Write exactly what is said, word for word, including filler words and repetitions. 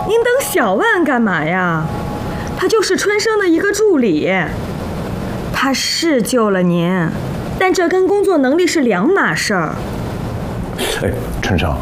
您等小万干嘛呀？他就是春生的一个助理，他是救了您，但这跟工作能力是两码事儿。 哎，春生，